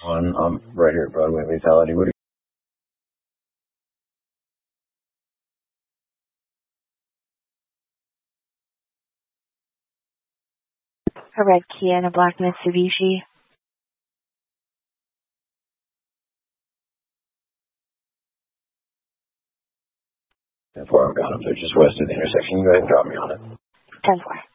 One, right here at Broadway Lethality. What A red Kia and a black Mitsubishi. Before I'm gone, if they're just west of the intersection, you go ahead and drop me on it. 10-4.